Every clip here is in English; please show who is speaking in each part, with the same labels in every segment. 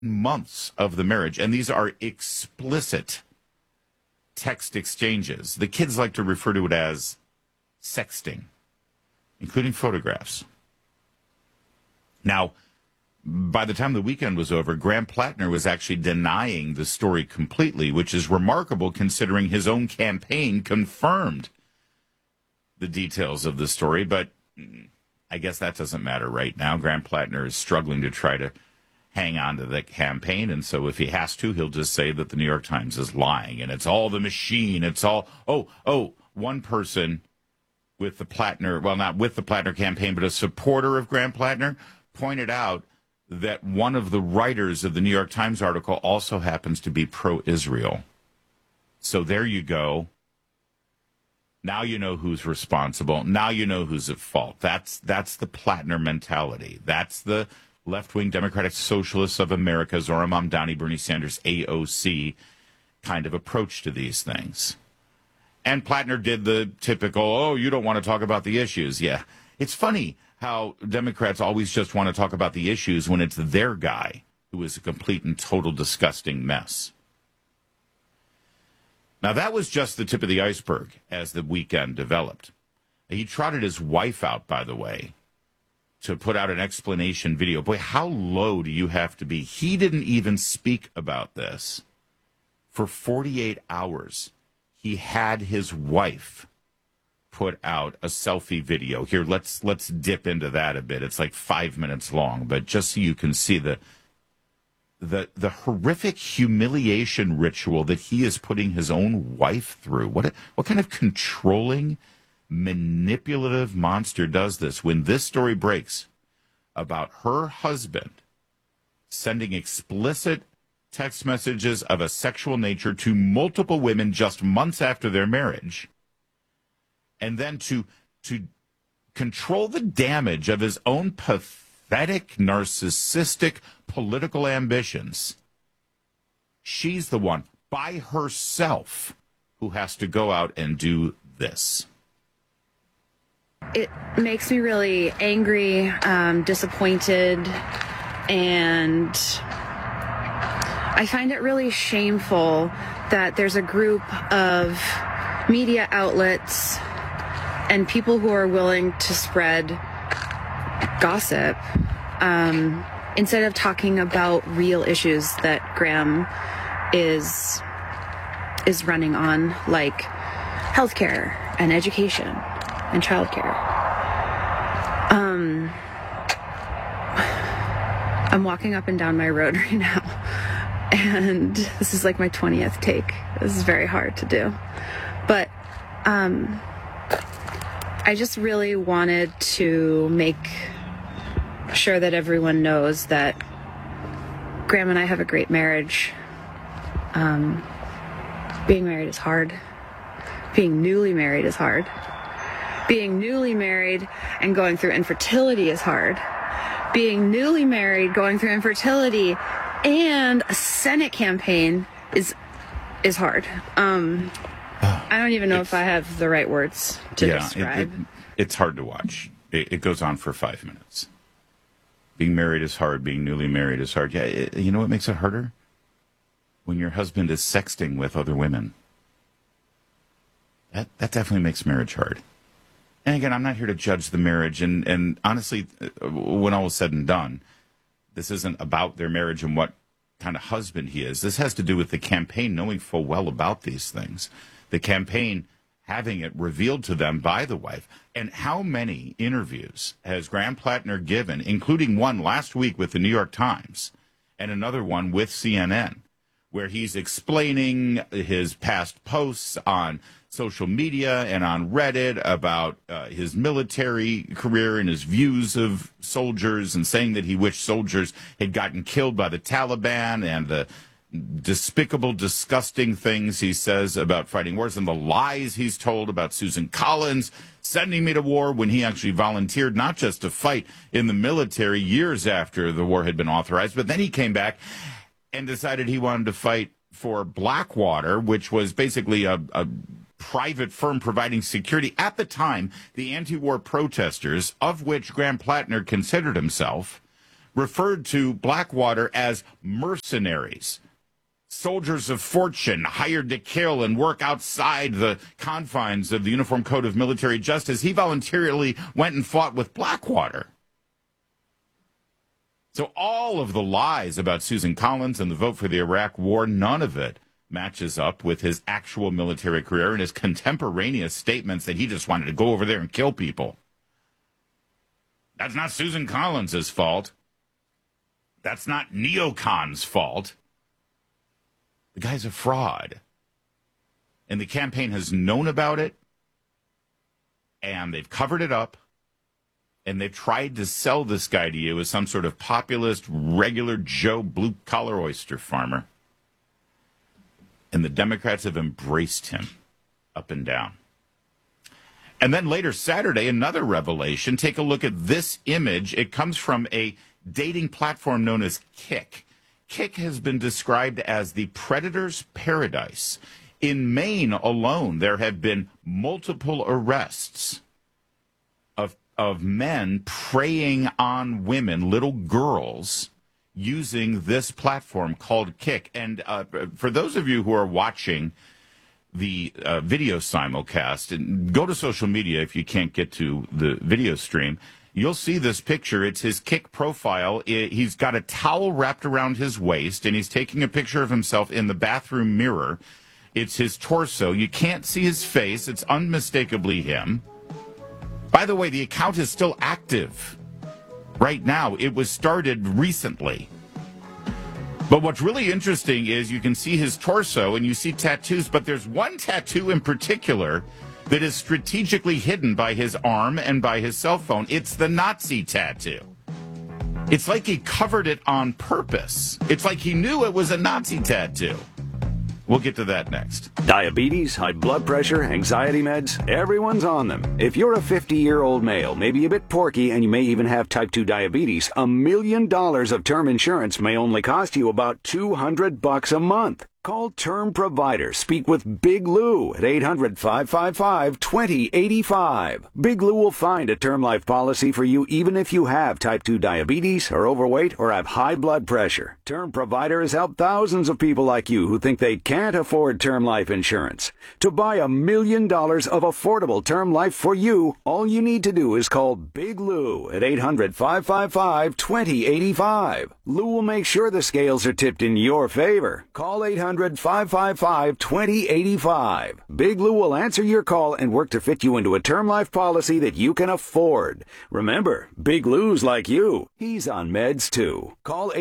Speaker 1: months of the marriage, and these are explicit text exchanges. The kids like to refer to it as sexting, including photographs. Now, by the time the weekend was over, Graham Plattner was actually denying the story completely, which is remarkable considering his own campaign confirmed the details of the story. But I guess that doesn't matter right now. Graham Plattner is struggling to try to hang on to the campaign, and so if he has to, he'll just say that the New York Times is lying, and it's all the machine. It's all, one person with the Plattner, well, not with the Plattner campaign, but a supporter of Graham Plattner, pointed out that one of the writers of the New York Times article also happens to be pro-Israel. So there you go. Now you know who's responsible. Now you know who's at fault. That's the Plattner mentality. That's the left-wing Democratic Socialists of America, Zora Mamdani, Bernie Sanders, AOC kind of approach to these things. And Plattner did the typical, you don't want to talk about the issues. Yeah, it's funny how Democrats always just want to talk about the issues when it's their guy who is a complete and total disgusting mess. Now, that was just the tip of the iceberg as the weekend developed. He trotted his wife out, by the way, to put out an explanation video. Boy, how low do you have to be? He didn't even speak about this. For 48 hours, he had his wife put out a selfie video. Here, let's dip into that a bit. It's like 5 minutes long, but just so you can see the horrific humiliation ritual that he is putting his own wife through. What kind of controlling, manipulative monster does this? When this story breaks about her husband sending explicit text messages of a sexual nature to multiple women just months after their marriage, and then to control the damage of his own pathetic, narcissistic political ambitions, she's the one by herself who has to go out and do this.
Speaker 2: It makes me really angry, disappointed, and I find it really shameful that there's a group of media outlets and people who are willing to spread gossip instead of talking about real issues that Graham is running on, like healthcare and education and childcare. I'm walking up and down my road right now, and this is like my 20th take. This is very hard to do, but I just really wanted to make sure that everyone knows that Graham and I have a great marriage. Being married is hard. Being newly married is hard. Being newly married and going through infertility is hard. Being newly married, going through infertility, and a Senate campaign is hard. I don't even know if I have the right words to describe.
Speaker 1: It's hard to watch. It goes on for 5 minutes. Being married is hard. Being newly married is hard. Yeah, you know what makes it harder? When your husband is sexting with other women. That definitely makes marriage hard. And again, I'm not here to judge the marriage. And honestly, when all is said and done, this isn't about their marriage and what kind of husband he is. This has to do with the campaign knowing full well about these things. The campaign having it revealed to them by the wife. And how many interviews has Graham Plattner given, including one last week with the New York Times and another one with CNN, where he's explaining his past posts on social media and on Reddit about his military career and his views of soldiers, and saying that he wished soldiers had gotten killed by the Taliban, and the despicable, disgusting things he says about fighting wars, and the lies he's told about Susan Collins sending me to war when he actually volunteered not just to fight in the military years after the war had been authorized, but then he came back and decided he wanted to fight for Blackwater, which was basically a private firm providing security. At the time, the anti-war protesters, of which Graham Plattner considered himself, referred to Blackwater as mercenaries, soldiers of fortune hired to kill and work outside the confines of the Uniform Code of Military Justice. He voluntarily went and fought with Blackwater. So all of the lies about Susan Collins and the vote for the Iraq War, none of it matches up with his actual military career and his contemporaneous statements that he just wanted to go over there and kill people. That's not Susan Collins' fault. That's not neocons' fault. The guy's a fraud. And the campaign has known about it, and they've covered it up, and they've tried to sell this guy to you as some sort of populist, regular Joe blue-collar oyster farmer. And the Democrats have embraced him up and down. And then later Saturday, another revelation. Take a look at this image. It comes from a dating platform known as Kik. Kik has been described as the predator's paradise. In Maine alone, there have been multiple arrests of men preying on women, little girls, using this platform called Kik. And for those of you who are watching the video simulcast, and go to social media if you can't get to the video stream, you'll see this picture. It's his Kik profile. He's got a towel wrapped around his waist, and he's taking a picture of himself in the bathroom mirror. It's his torso. You can't see his face. It's unmistakably him. By the way, the account is still active right now. It was started recently. But what's really interesting is you can see his torso and you see tattoos, but there's one tattoo in particular that is strategically hidden by his arm and by his cell phone. It's the Nazi tattoo. It's like he covered it on purpose. It's like he knew it was a Nazi tattoo. We'll get to that next.
Speaker 3: Diabetes, high blood pressure, anxiety meds, everyone's on them. If you're a 50-year-old male, maybe a bit porky, and you may even have type 2 diabetes, $1 million of term insurance may only cost you about $200 a month. Call Term Provider. Speak with Big Lou at 800-555-2085. Big Lou will find a term life policy for you even if you have type 2 diabetes, are overweight, or have high blood pressure. Term Provider has helped thousands of people like you who think they can't afford term life insurance. To buy $1 million of affordable term life for you, all you need to do is call Big Lou at 800-555-2085. Lou will make sure the scales are tipped in your favor. Call 800-555-2085. Big Lou will answer your call and work to fit you into a term life policy that you can afford. Remember, Big Lou's like you. He's on meds too. Call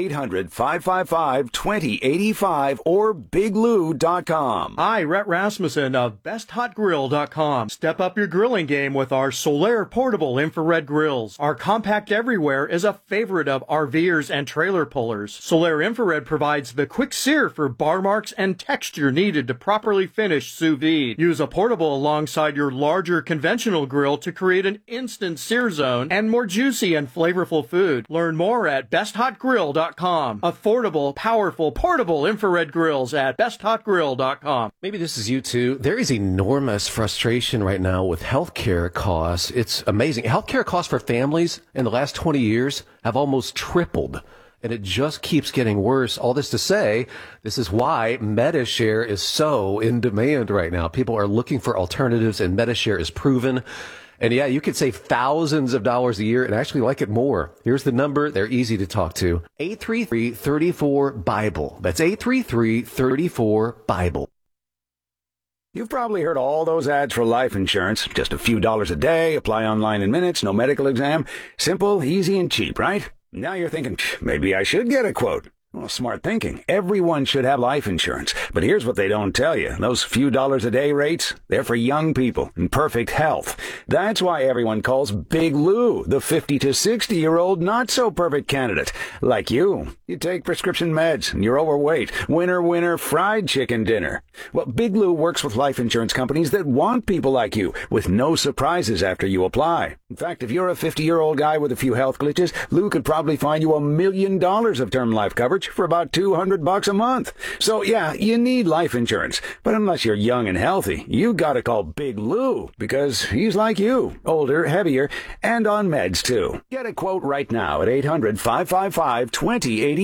Speaker 3: 800-555-2085 or biglou.com.
Speaker 4: Hi, Rhett Rasmussen of BestHotGrill.com. Step up your grilling game with our Solaire portable infrared grills. Our compact everywhere is a favorite of RVers and trailer pullers. Solaire infrared provides the quick sear for bar marks and texture needed to properly finish sous vide. Use a portable alongside your larger conventional grill to create an instant sear zone and more juicy and flavorful food. Learn more at BestHotGrill.com. Affordable, powerful, portable infrared grills at BestHotGrill.com.
Speaker 5: Maybe this is you too. There is enormous frustration right now with healthcare costs. It's amazing. Healthcare costs for families in the last 20 years have almost tripled. And it just keeps getting worse. All this to say, this is why Medi-Share is so in demand right now. People are looking for alternatives, and Medi-Share is proven. And yeah, you could save thousands of dollars a year and actually like it more. Here's the number. They're easy to talk to. 833-34-BIBLE. That's 833-34-BIBLE.
Speaker 3: You've probably heard all those ads for life insurance. Just a few dollars a day, apply online in minutes, no medical exam. Simple, easy, and cheap, right? Now you're thinking, maybe I should get a quote. Well, smart thinking. Everyone should have life insurance. But here's what they don't tell you. Those few dollars a day rates, they're for young people in perfect health. That's why everyone calls Big Lou the 50 to 60-year-old not-so-perfect candidate, like you. You take prescription meds and you're overweight. Winner, winner, fried chicken dinner. Well, Big Lou works with life insurance companies that want people like you with no surprises after you apply. In fact, if you're a 50-year-old guy with a few health glitches, Lou could probably find you $1 million of term life coverage for about $200 a month. So yeah, you need life insurance. But unless you're young and healthy, you gotta call Big Lou because he's like you. Older, heavier, and on meds too. Get a quote right now at 800-555-2085.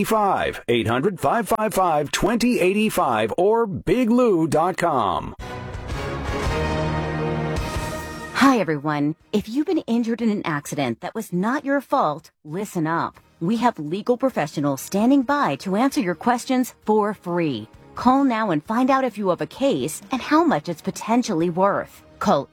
Speaker 3: 800-555-2085 or biglou.com.
Speaker 6: Hi, everyone. If you've been injured in an accident that was not your fault, listen up. We have legal professionals standing by to answer your questions for free. Call now and find out if you have a case and how much it's potentially worth. Call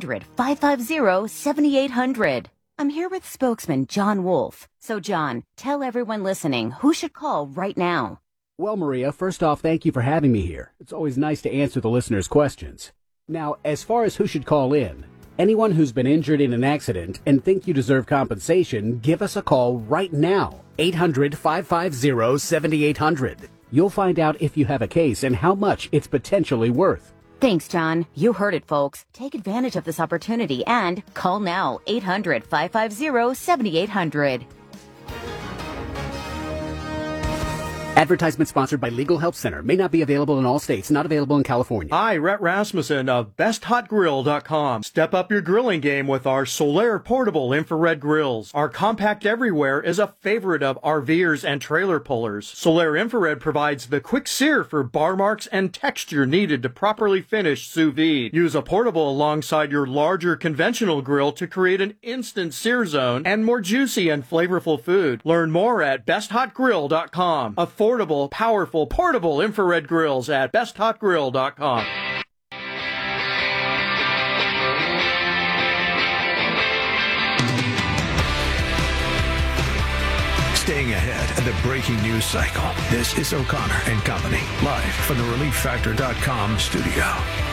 Speaker 6: 800-550-7800. I'm here with spokesman John Wolf. So, John, tell everyone listening who should call right now.
Speaker 7: Well, Maria, first off, thank you for having me here. It's always nice to answer the listeners' questions. Now, as far as who should call in, anyone who's been injured in an accident and think you deserve compensation, give us a call right now. 800-550-7800. You'll find out if you have a case and how much it's potentially worth.
Speaker 6: Thanks, John. You heard it, folks. Take advantage of this opportunity and call now. 800-550-7800.
Speaker 7: Advertisement sponsored by Legal Help Center. May not be available in all states. Not available in California.
Speaker 4: Hi, Rhett Rasmussen of BestHotGrill.com. Step up your grilling game with our Solaire portable infrared grills. Our compact everywhere is a favorite of RVers and trailer pullers. Solaire infrared provides the quick sear for bar marks and texture needed to properly finish sous vide. Use a portable alongside your larger conventional grill to create an instant sear zone and more juicy and flavorful food. Learn more at BestHotGrill.com. Affordable, powerful, portable infrared grills at BestHotGrill.com.
Speaker 8: Staying ahead of the breaking news cycle. This is O'Connor and Company, live from the ReliefFactor.com studio.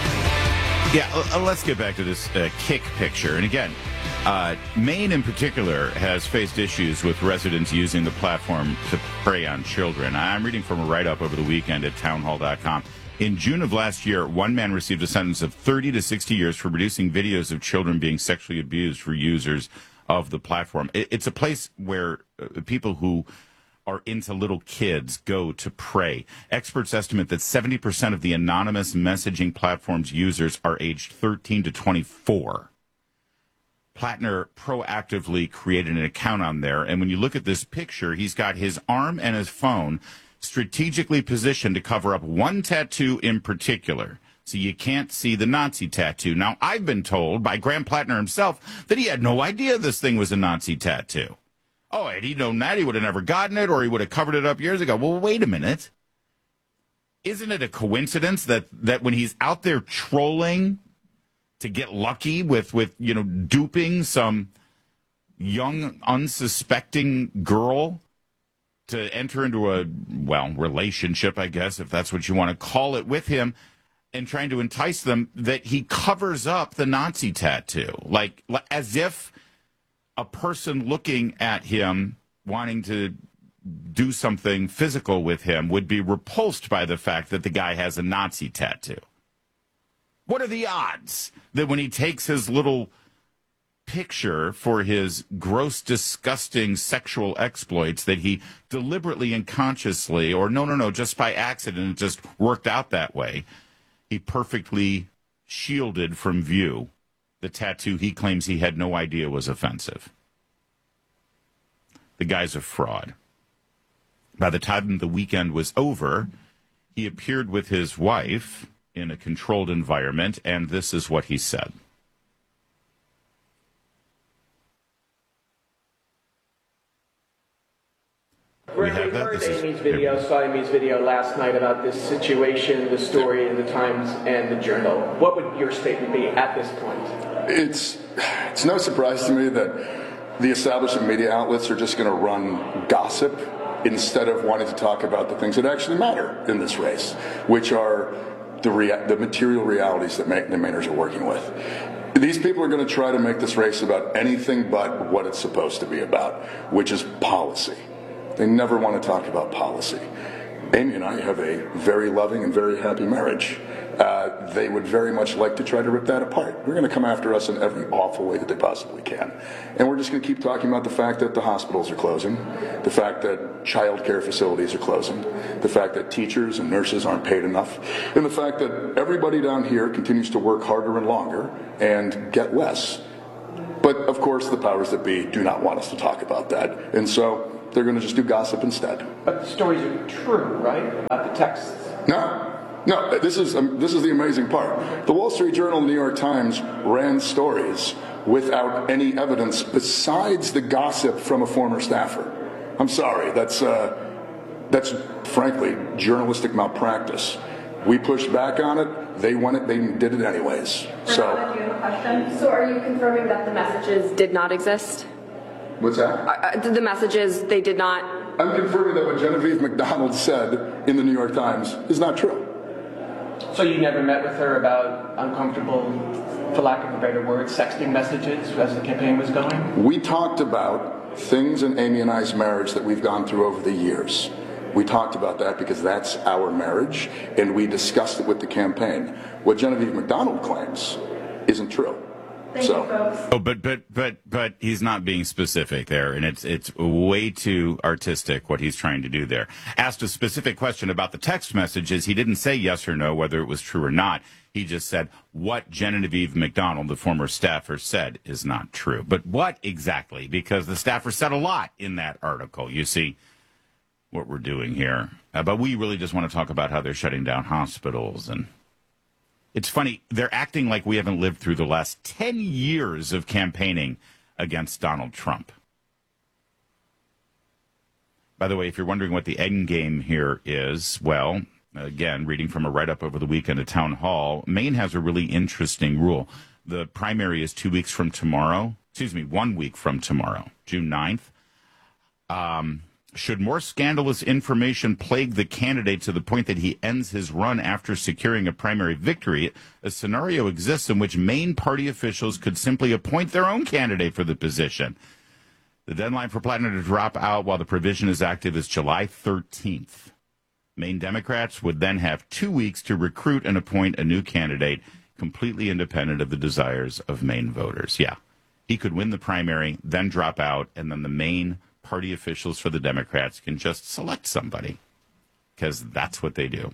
Speaker 1: Yeah, let's get back to this kick picture. And again, Maine in particular has faced issues with residents using the platform to prey on children. I'm reading from a write-up over the weekend at townhall.com. In June of last year, one man received a sentence of 30 to 60 years for producing videos of children being sexually abused for users of the platform. It's a place where people who are into little kids go to prey. Experts estimate that 70% of the anonymous messaging platform's users are aged 13 to 24. Plattner proactively created an account on there, and when you look at this picture, he's got his arm and his phone strategically positioned to cover up one tattoo in particular, so you can't see the Nazi tattoo. Now, I've been told by Graham Plattner himself that he had no idea this thing was a Nazi tattoo. Oh, had he known that, he would have never gotten it, or he would have covered it up years ago. Well, wait a minute. Isn't it a coincidence that when he's out there trolling to get lucky with duping some young, unsuspecting girl to enter into a, relationship, I guess, if that's what you want to call it, with him, and trying to entice them, that he covers up the Nazi tattoo, like as if a person looking at him wanting to do something physical with him would be repulsed by the fact that the guy has a Nazi tattoo. What are the odds that when he takes his little picture for his gross, disgusting sexual exploits, that he deliberately and consciously, or no, just by accident, it just worked out that way, he perfectly shielded from view the tattoo he claims he had no idea was offensive. The guy's a fraud. By the time the weekend was over, he appeared with his wife in a controlled environment, and this is what he said.
Speaker 9: We heard Amy's video, saw Amy's video last night about this situation, the story in the Times and the Journal. What would your statement be at this point?
Speaker 10: It's no surprise to me that the establishment media outlets are just going to run gossip instead of wanting to talk about the things that actually matter in this race, which are the material realities that the Mainers are working with. These people are going to try to make this race about anything but what it's supposed to be about, which is policy. They never want to talk about policy. Amy and I have a very loving and very happy marriage. They would very much like to try to rip that apart. They're going to come after us in every awful way that they possibly can. And we're just going to keep talking about the fact that the hospitals are closing, the fact that child care facilities are closing, the fact that teachers and nurses aren't paid enough, and the fact that everybody down here continues to work harder and longer and get less. But, of course, the powers that be do not want us to talk about that. And so they're going to just do gossip instead.
Speaker 9: But the stories are true, right? About the texts?
Speaker 10: No, this is the amazing part. The Wall Street Journal and the New York Times ran stories without any evidence besides the gossip from a former staffer. I'm sorry, that's frankly journalistic malpractice. We pushed back on it. They won it. They did it anyways.
Speaker 11: So are you confirming that the messages did not exist?
Speaker 10: What's that?
Speaker 11: The messages, they did not.
Speaker 10: I'm confirming that what Genevieve McDonald said in the New York Times is not true.
Speaker 9: So you never met with her about uncomfortable, for lack of a better word, sexting messages as the campaign was going?
Speaker 10: We talked about things in Amy and I's marriage that we've gone through over the years. We talked about that because that's our marriage, and we discussed it with the campaign. What Genevieve McDonald claims isn't true.
Speaker 11: Thank you, folks.
Speaker 1: Oh, but he's not being specific there, and it's way too artistic what he's trying to do there. Asked a specific question about the text messages, he didn't say yes or no whether it was true or not. He just said what Genevieve McDonald, the former staffer, said is not true. But what exactly? Because the staffer said a lot in that article. You see what we're doing here. But we really just want to talk about how they're shutting down hospitals. And it's funny, they're acting like we haven't lived through the last 10 years of campaigning against Donald Trump. By the way, if you're wondering what the end game here is, well, again, reading from a write-up over the weekend at Town Hall, Maine has a really interesting rule. The primary is 2 weeks from tomorrow. 1 week from tomorrow, June 9th. Should more scandalous information plague the candidate to the point that he ends his run after securing a primary victory, a scenario exists in which Maine party officials could simply appoint their own candidate for the position. The deadline for Plattner to drop out while the provision is active is July 13th. Maine Democrats would then have 2 weeks to recruit and appoint a new candidate, completely independent of the desires of Maine voters. Yeah, he could win the primary, then drop out, and then the Maine party officials for the Democrats can just select somebody, because that's what they do.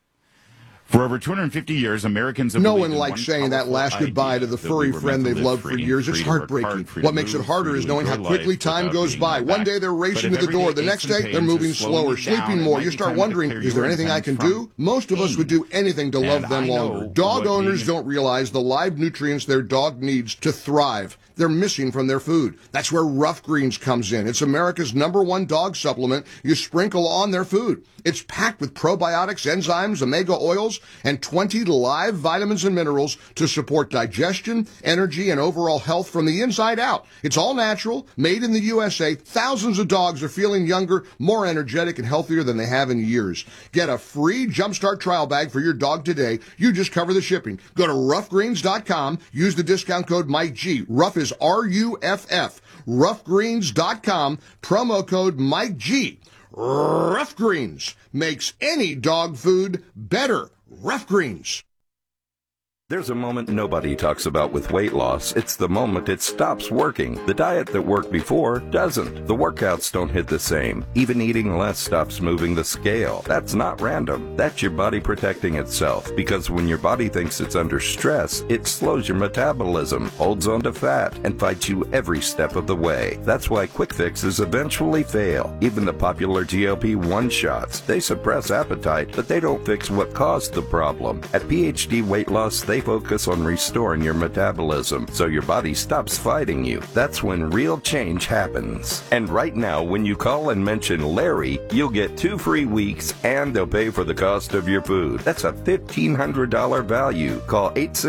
Speaker 1: For over 250 years, Americans have
Speaker 12: no one likes saying that last goodbye to the furry friend they've loved for years. It's heartbreaking. What makes it harder is knowing how quickly time goes by. One day they're racing to the door. The next day they're moving slower, sleeping more. You start wondering, is there anything I can do? Most of us would do anything to love them longer. Dog owners don't realize the live nutrients their dog needs to thrive. They're missing from their food. That's where Rough Greens comes in. It's America's #1 dog supplement you sprinkle on their food. It's packed with probiotics, enzymes, omega oils, and 20 live vitamins and minerals to support digestion, energy, and overall health from the inside out. It's all natural, made in the USA. Thousands of dogs are feeling younger, more energetic, and healthier than they have in years. Get a free Jumpstart trial bag for your dog today. You just cover the shipping. Go to roughgreens.com. Use the discount code MikeG. Rough is RUFF. Roughgreens.com. Promo code MikeG. Rough Greens makes any dog food better. Rough Greens.
Speaker 13: There's a moment nobody talks about with weight loss. It's the moment it stops working. The diet that worked before doesn't. The workouts don't hit the same. Even eating less stops moving the scale. That's not random. That's your body protecting itself. Because when your body thinks it's under stress, it slows your metabolism, holds onto fat, and fights you every step of the way. That's why quick fixes eventually fail. Even the popular GLP-1 shots. They suppress appetite, but they don't fix what caused the problem. At PhD Weight Loss, they focus on restoring your metabolism so your body stops fighting you. That's when real change happens. And right now, when you call and mention Larry, you'll get 2 free weeks and they'll pay for the cost of your food. That's a $1,500 value. Call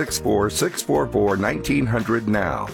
Speaker 13: 864-644-1900 now.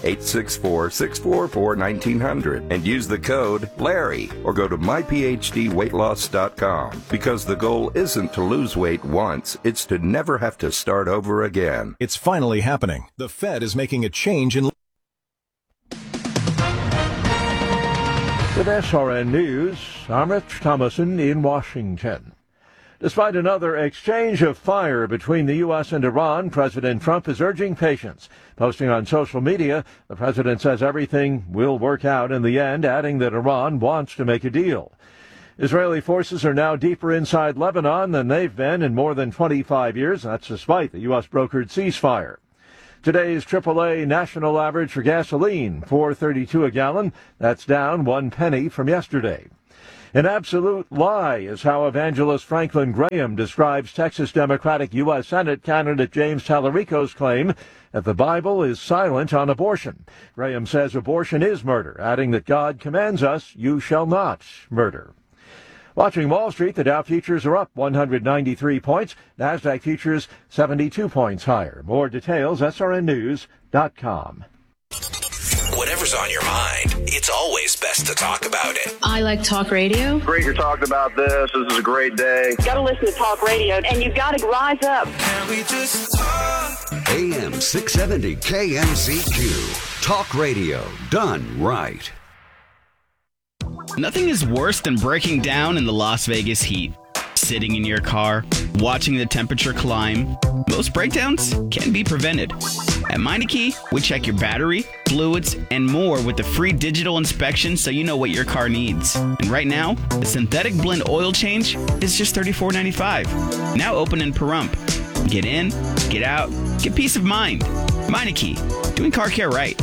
Speaker 13: 864-644-1900 and use the code Larry or go to myphdweightloss.com because the goal isn't to lose weight once, it's to never have to start over again.
Speaker 8: It's finally happening. The Fed is making a change in...
Speaker 14: With SRN News, I'm Rich Thomason in Washington. Despite another exchange of fire between the U.S. and Iran, President Trump is urging patience. Posting on social media, the president says everything will work out in the end, adding that Iran wants to make a deal. Israeli forces are now deeper inside Lebanon than they've been in more than 25 years. That's despite the U.S. brokered ceasefire. Today's AAA national average for gasoline, $4.32 a gallon. That's down 1 penny from yesterday. An absolute lie is how evangelist Franklin Graham describes Texas Democratic U.S. Senate candidate James Tallarico's claim that the Bible is silent on abortion. Graham says abortion is murder, adding that God commands us, you shall not murder. Watching Wall Street, the Dow futures are up 193 points. NASDAQ futures 72 points higher. More details, srnnews.com.
Speaker 15: Whatever's on your mind, it's always best to talk about it.
Speaker 16: I like talk radio.
Speaker 17: Great you're talking about this. This is a great day.
Speaker 18: Got to listen to talk radio, and you've got to rise up.
Speaker 15: Can we just talk?
Speaker 19: AM 670 KMZQ. Talk radio done right.
Speaker 20: Nothing is worse than breaking down in the Las Vegas heat. Sitting in your car, watching the temperature climb. Most breakdowns can be prevented. At Meineke, we check your battery, fluids, and more with the free digital inspection so you know what your car needs. And right now, a synthetic blend oil change is just $34.95. Now open in Pahrump. Get in, get out, get peace of mind. Meineke, doing car care right.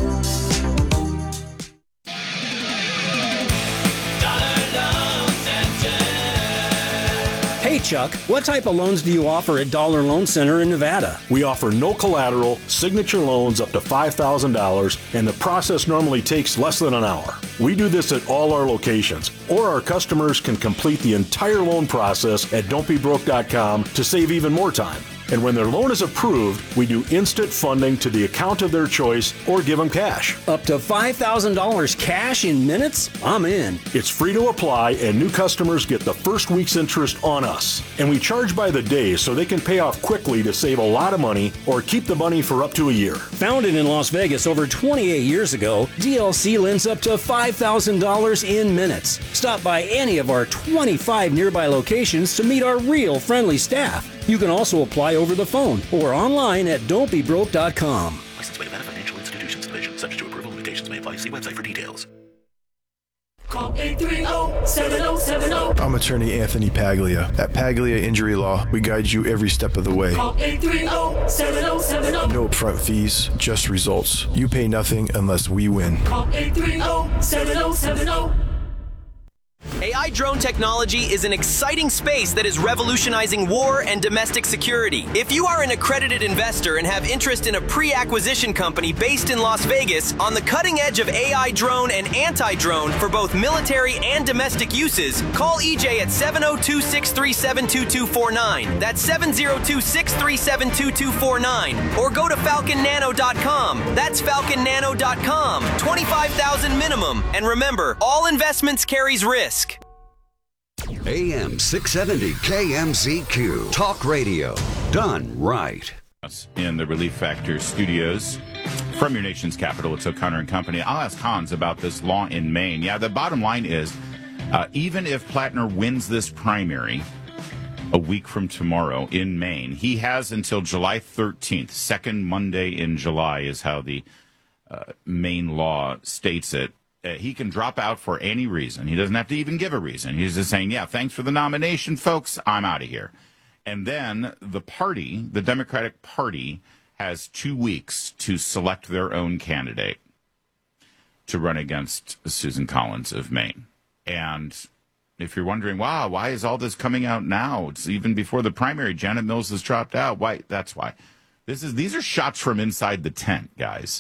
Speaker 21: Hey Chuck, what type of loans do you offer at Dollar Loan Center in Nevada?
Speaker 22: We offer no collateral, signature loans up to $5,000, and the process normally takes less than an hour. We do this at all our locations, or our customers can complete the entire loan process at don'tbebroke.com to save even more time. And when their loan is approved, we do instant funding to the account of their choice or give them cash.
Speaker 21: Up to $5,000 cash in minutes? I'm in.
Speaker 22: It's free to apply, and new customers get the first week's interest on us. And we charge by the day so they can pay off quickly to save a lot of money or keep the money for up to a year.
Speaker 21: Founded in Las Vegas over 28 years ago, DLC lends up to $5,000 in minutes. Stop by any of our 25 nearby locations to meet our real friendly staff. You can also apply over the phone or online at don'tbebroke.com.
Speaker 23: Licensed by Nevada Financial Institutions Division. Subject to approval. Limitations may apply. See website for details.
Speaker 24: Call 830-7070.
Speaker 25: I'm attorney Anthony Paglia. At Paglia Injury Law, we guide you every step of the way.
Speaker 24: Call 830-7070.
Speaker 25: No upfront fees, just results. You pay nothing unless we win.
Speaker 24: Call 830-7070.
Speaker 26: AI drone technology is an exciting space that is revolutionizing war and domestic security. If you are an accredited investor and have interest in a pre-acquisition company based in Las Vegas on the cutting edge of AI drone and anti-drone for both military and domestic uses, call EJ at 702-637-2249. That's 702-637-2249. Or go to falconnano.com. That's falconnano.com. $25,000 minimum. And remember, all investments carries risk.
Speaker 19: AM 670 KMZQ. Talk radio done right.
Speaker 1: In the Relief Factor studios from your nation's capital, it's O'Connor and Company. I'll ask Hans about this law in Maine. Yeah, the bottom line is, even if Plattner wins this primary a week from tomorrow in Maine, he has until July 13th, second Monday in July is how the Maine law states it. He can drop out for any reason. He doesn't have to even give a reason. He's just saying, yeah, thanks for the nomination, folks. I'm out of here. And then the party, the Democratic Party, has 2 weeks to select their own candidate to run against Susan Collins of Maine. And if you're wondering, wow, why is all this coming out now? It's even before the primary. Janet Mills has dropped out. Why? That's why. These are shots from inside the tent, guys.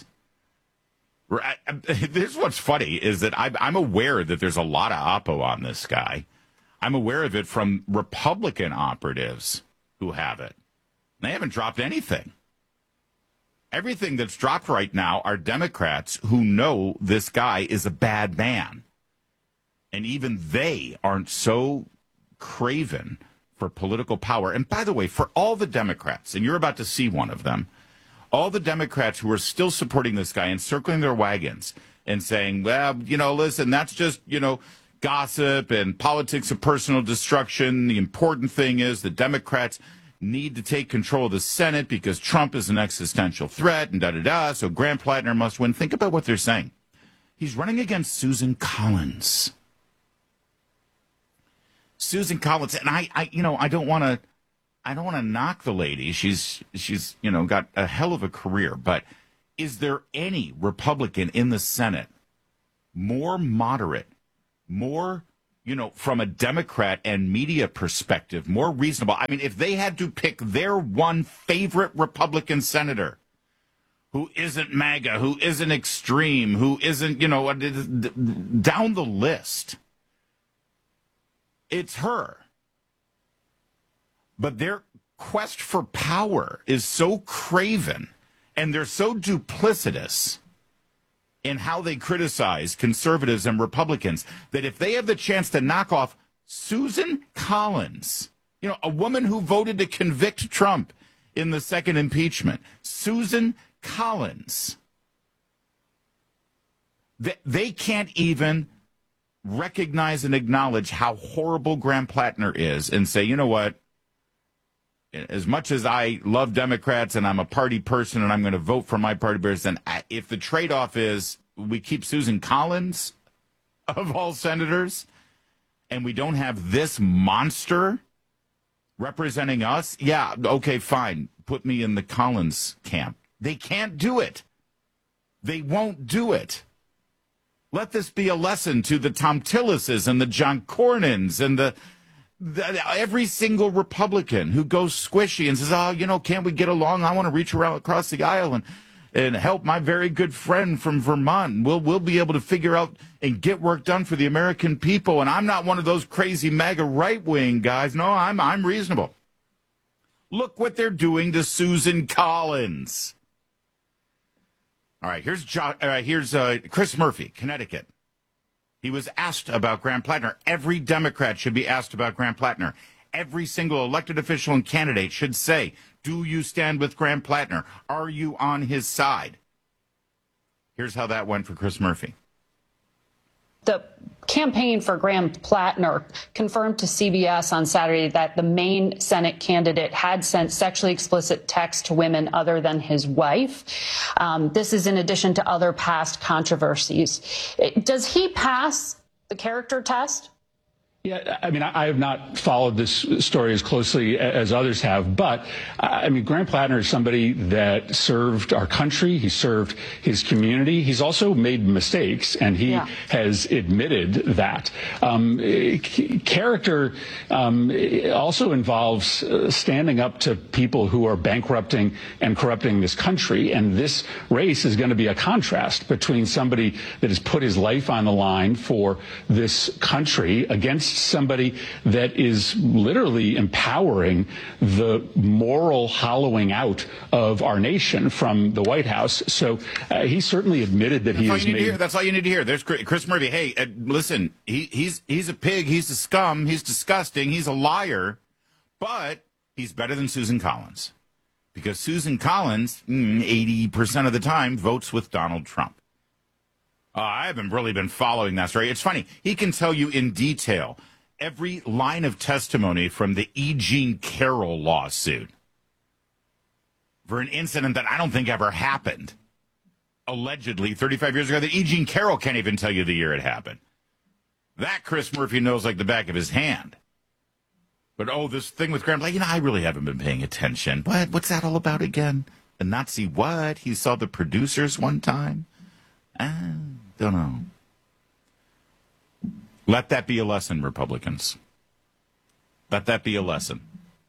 Speaker 1: This is what's funny is that I'm aware that there's a lot of oppo on this guy. I'm aware of it from Republican operatives who have it. They haven't dropped anything. Everything that's dropped right now are Democrats who know this guy is a bad man. And even they aren't so craven for political power. And by the way, for all the Democrats, and you're about to see one of them, all the Democrats who are still supporting this guy and circling their wagons, and saying, well, listen, that's just, gossip and politics of personal destruction. The important thing is the Democrats need to take control of the Senate because Trump is an existential threat and da-da-da, so Graham Plattner must win. Think about what they're saying. He's running against Susan Collins. Susan Collins, and I don't want to knock the lady. She's got a hell of a career, but is there any Republican in the Senate more moderate, more, from a Democrat and media perspective, more reasonable? I mean, if they had to pick their one favorite Republican senator who isn't MAGA, who isn't extreme, who isn't, down the list, it's her. But their quest for power is so craven, and they're so duplicitous in how they criticize conservatives and Republicans, that if they have the chance to knock off Susan Collins, a woman who voted to convict Trump in the second impeachment, Susan Collins, they can't even recognize and acknowledge how horrible Graham Plattner is and say, you know what, as much as I love Democrats and I'm a party person and I'm going to vote for my party person, if the trade-off is we keep Susan Collins, of all senators, and we don't have this monster representing us, yeah, okay, fine, put me in the Collins camp. They can't do it. They won't do it. Let this be a lesson to the Tom Tillises and the John Cornyn's and the every single Republican who goes squishy and says, can't we get along? I want to reach around across the aisle and help my very good friend from Vermont. We'll be able to figure out and get work done for the American people. And I'm not one of those crazy MAGA right-wing guys. No, I'm reasonable. Look what they're doing to Susan Collins. All right, here's Chris Murphy, Connecticut. He was asked about Graham Plattner. Every Democrat should be asked about Graham Plattner. Every single elected official and candidate should say, do you stand with Graham Plattner? Are you on his side? Here's how that went for Chris Murphy.
Speaker 2: The campaign for Graham Plattner confirmed to CBS on Saturday that the main Senate candidate had sent sexually explicit texts to women other than his wife. This is in addition to other past controversies. Does he pass the character test?
Speaker 3: Yeah, I mean, I have not followed this story as closely as others have, but I mean, Graham Plattner is somebody that served our country. He served his community. He's also made mistakes, and he has admitted that. Character also involves standing up to people who are bankrupting and corrupting this country, and this race is going to be a contrast between somebody that has put his life on the line for this country against somebody that is literally empowering the moral hollowing out of our nation from the White House. So he certainly admitted that he has made.
Speaker 1: That's all you need to hear. There's Chris Murphy. Hey, listen, he's a pig. He's a scum. He's disgusting. He's a liar. But he's better than Susan Collins, because Susan Collins, 80% of the time, votes with Donald Trump. I haven't really been following that story. It's funny. He can tell you in detail every line of testimony from the E. Jean Carroll lawsuit for an incident that I don't think ever happened. Allegedly, 35 years ago, that E. Jean Carroll can't even tell you the year it happened. That Chris Murphy knows like the back of his hand. But, this thing with Graham, I really haven't been paying attention. What's that all about again? The Nazi what? He saw the producers one time? Don't know. Let that be a lesson, Republicans. Let that be a lesson.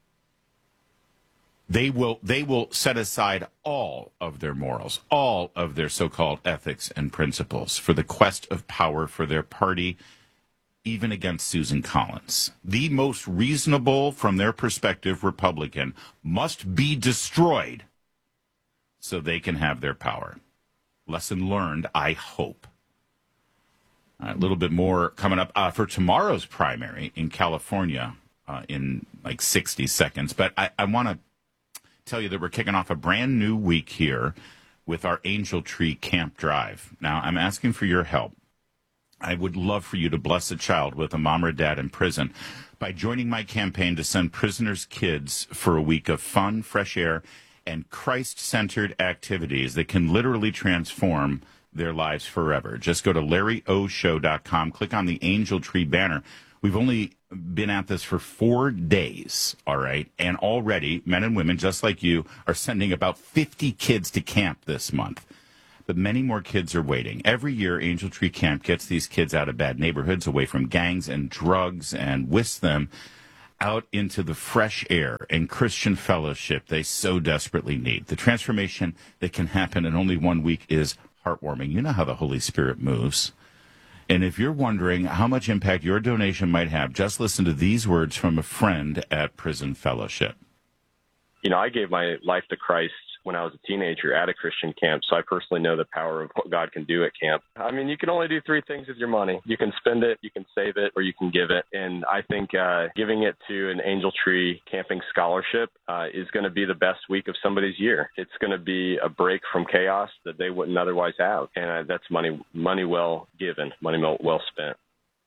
Speaker 1: They will set aside all of their morals, all of their so-called ethics and principles for the quest of power for their party, even against Susan Collins. The most reasonable, from their perspective, Republican must be destroyed so they can have their power. Lesson learned, I hope. A little bit more coming up for tomorrow's primary in California in 60 seconds. But I want to tell you that we're kicking off a brand new week here with our Angel Tree Camp Drive. Now, I'm asking for your help. I would love for you to bless a child with a mom or dad in prison by joining my campaign to send prisoners' kids for a week of fun, fresh air, and Christ-centered activities that can literally transform their lives forever. Just go to LarryOShow.com, click on the Angel Tree banner. We've only been at this for 4 days, all right? And already, men and women just like you are sending about 50 kids to camp this month. But many more kids are waiting. Every year, Angel Tree Camp gets these kids out of bad neighborhoods, away from gangs and drugs, and whisks them out into the fresh air and Christian fellowship they so desperately need. The transformation that can happen in only 1 week is heartwarming. You know how the Holy Spirit moves. And if you're wondering how much impact your donation might have, just listen to these words from a friend at Prison Fellowship.
Speaker 4: You know, I gave my life to Christ when I was a teenager at a Christian camp, so I personally know the power of what God can do at camp. I mean, you can only do 3 things with your money. You can spend it, you can save it, or you can give it. And I think giving it to an Angel Tree camping scholarship is going to be the best week of somebody's year. It's going to be a break from chaos that they wouldn't otherwise have. And that's money well given, money well spent.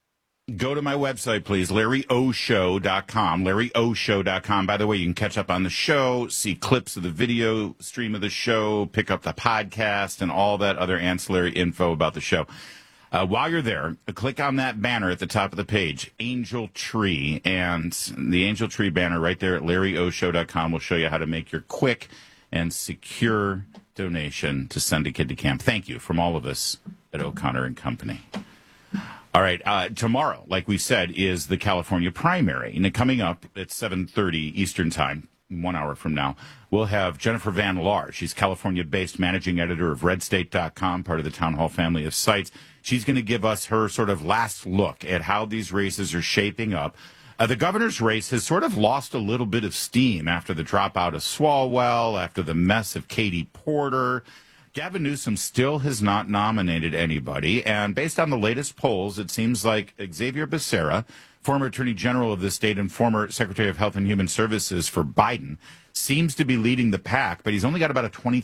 Speaker 1: Go to my website, please, LarryOShow.com, LarryOShow.com. By the way, you can catch up on the show, see clips of the video stream of the show, pick up the podcast, and all that other ancillary info about the show. While you're there, click on that banner at the top of the page, Angel Tree, and the Angel Tree banner right there at LarryOShow.com will show you how to make your quick and secure donation to send a kid to camp. Thank you from all of us at O'Connor and Company. All right, tomorrow, like we said, is the California primary. And coming up at 7:30 Eastern Time, 1 hour from now, we'll have Jennifer Van Laar. She's California-based managing editor of RedState.com, part of the Town Hall family of sites. She's going to give us her sort of last look at how these races are shaping up. The governor's race has sort of lost a little bit of steam after the dropout of Swalwell, after the mess of Katie Porter. Gavin Newsom still has not nominated anybody, and based on the latest polls, it seems like Xavier Becerra, former Attorney General of the state and former Secretary of Health and Human Services for Biden, seems to be leading the pack, but he's only got about a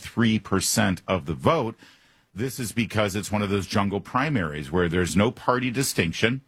Speaker 1: 23% of the vote. This is because it's one of those jungle primaries where there's no party distinction,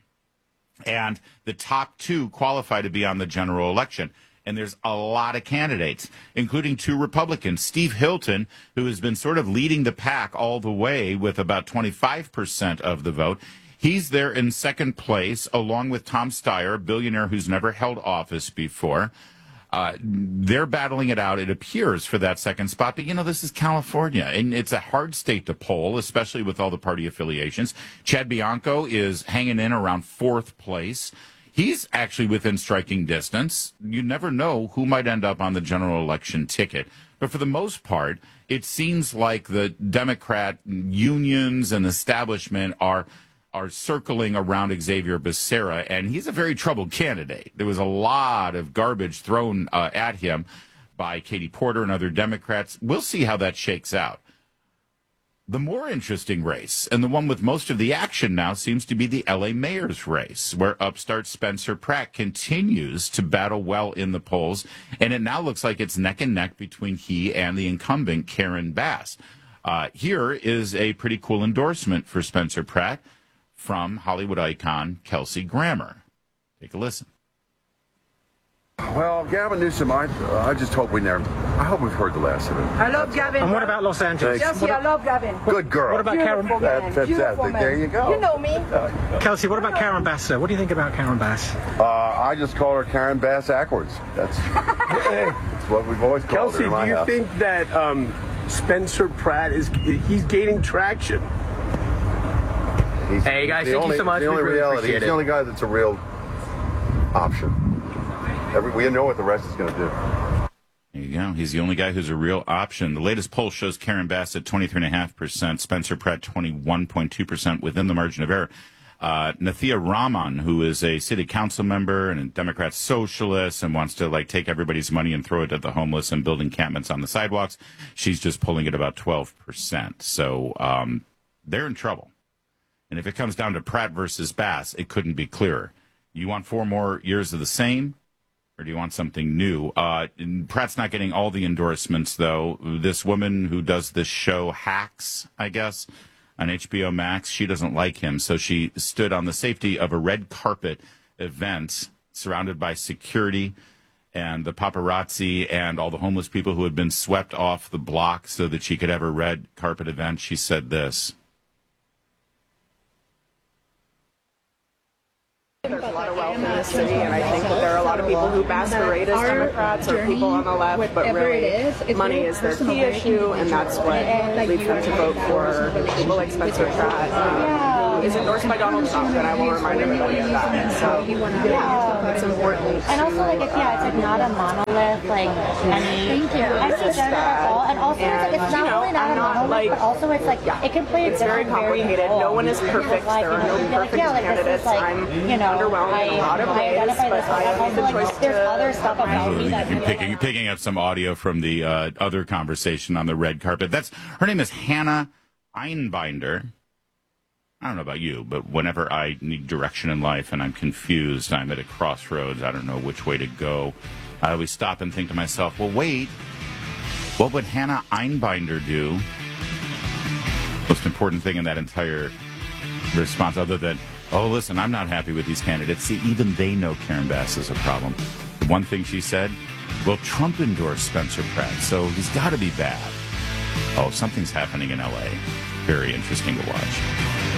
Speaker 1: and the top 2 qualify to be on the general election. And there's a lot of candidates, including 2 Republicans. Steve Hilton, who has been sort of leading the pack all the way with about 25% of the vote. He's there in second place, along with Tom Steyer, a billionaire who's never held office before. They're battling it out, it appears, for that second spot. But, you know, this is California, and it's a hard state to poll, especially with all the party affiliations. Chad Bianco is hanging in around 4th place. He's actually within striking distance. You never know who might end up on the general election ticket. But for the most part, it seems like the Democrat unions and establishment are circling around Xavier Becerra, and he's a very troubled candidate. There was a lot of garbage thrown at him by Katie Porter and other Democrats. We'll see how that shakes out. The more interesting race, and the one with most of the action now, seems to be the L.A. mayor's race, where upstart Spencer Pratt continues to battle well in the polls, and it now looks like it's neck and neck between he and the incumbent, Karen Bass. Here is a pretty cool endorsement for Spencer Pratt from Hollywood icon Kelsey Grammer. Take a listen.
Speaker 5: Well, Gavin Newsom, I just hope I hope we've heard the last of it.
Speaker 6: I love Gavin. And what about Los Angeles? Kelsey, I love Gavin.
Speaker 5: Good girl.
Speaker 6: What about Karen?
Speaker 5: That's fantastic. There you go.
Speaker 6: You know me. Kelsey, what about Karen Bass? What do you think about Karen Bass?
Speaker 5: I just call her Karen Bass Ackwards. That's what we've always called her in my house.
Speaker 7: Kelsey, do you think that Spencer Pratt he's gaining traction?
Speaker 5: Hey guys, thank you so much. The only reality, he's the only guy that's a real option. We know what the rest is going to do.
Speaker 1: There you go. He's the only guy who's a real option. The latest poll shows Karen Bass at 23.5%, Spencer Pratt 21.2% within the margin of error. Nathia Rahman, who is a city council member and a Democrat socialist and wants to take everybody's money and throw it at the homeless and build encampments on the sidewalks, she's just pulling at about 12%. So they're in trouble. And if it comes down to Pratt versus Bass, it couldn't be clearer. You want 4 more years of the same? Or do you want something new? Pratt's not getting all the endorsements, though. This woman who does this show, Hacks, I guess, on HBO Max, she doesn't like him. So she stood on the safety of a red carpet event surrounded by security and the paparazzi and all the homeless people who had been swept off the block so that she could have a red carpet event. She said this.
Speaker 9: There's a lot of wealth in this city, and I think that there are a lot of people who masquerade as Democrats or people on the left, but really money is their key issue, and that's what leads them to vote for people like Spencer Pratt, who is endorsed by Donald Trump, and I will remind everybody of that. So, yeah, it's important.
Speaker 10: And also, like, it's like not a monolith, like any. Thank you. I think at all, and also it's not only not a monolith, but also it's like it can play.
Speaker 9: It's very complicated. No one is perfect. There are no perfect candidates. I'm underwhelmed in a lot of ways, but I have made the choice
Speaker 10: there's other stuff about me that
Speaker 1: picking up some audio from the other conversation on the red carpet. Her name is Hannah Einbinder. I don't know about you, but whenever I need direction in life and I'm confused, I'm at a crossroads, I don't know which way to go, I always stop and think to myself, well, wait, what would Hannah Einbinder do? Most important thing in that entire response, other than, oh, listen, I'm not happy with these candidates. See, even they know Karen Bass is a problem. The one thing she said, well, Trump endorsed Spencer Pratt, so he's got to be bad. Oh, something's happening in L.A. Very interesting to watch.